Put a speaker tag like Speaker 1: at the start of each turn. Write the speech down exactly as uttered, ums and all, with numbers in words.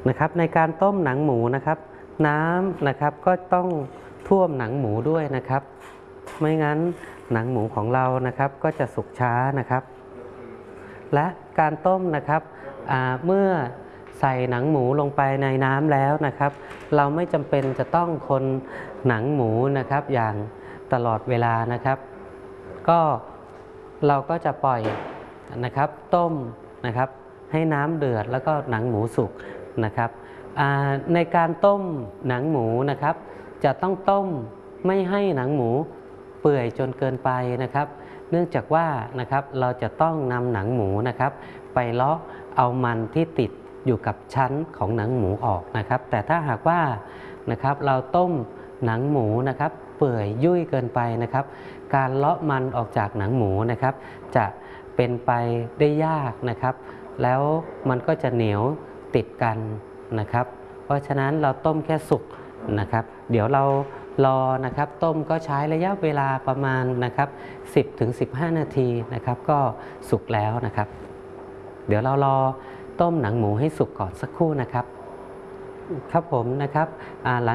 Speaker 1: นะครับในการต้มหนังหมูนะครับน้ำนะครับก็ต้องท่วมหนังหมูด้วยนะครับไม่งั้นหนังหมูของเรานะครับก็จะสุกช้านะครับและการต้มนะครับเมื่อใส่หนังหมูลงไปในน้ำแล้วนะครับเราไม่จำเป็นจะต้องคนหนังหมูนะครับอย่างตลอดเวลานะครับก็เราก็จะปล่อยนะครับต้มนะครับให้น้ำเดือดแล้วก็หนังหมูสุกนะครับในการต้มหนังหมูนะครับจะต้องต้มไม่ให้หนังหมูเปื่อยจนเกินไปนะครับเนื่องจากว่านะครับเราจะต้องนำหนังหมูนะครับไปเลาะเอามันที่ติดอยู่กับชั้นของหนังหมูออกนะครับแต่ถ้าหากว่านะครับเราต้มหนังหมูนะครับเปื่อยยุ่ยเกินไปนะครับการเลาะมันออกจากหนังหมูนะครับจะเป็นไปได้ยากนะครับแล้วมันก็จะเหนียวติดกันนะครับเพราะฉะนั้นเราต้มแค่สุกนะครับเดี๋ยวเรารอนะครับต้มก็ใช้ระยะเวลาประมาณนะครับ สิบถึงสิบห้า นาทีนะครับก็สุกแล้วนะครับเดี๋ยวเรารอต้มหนังหมูให้สุกก่อนสักครู่นะครับครับผมนะครับ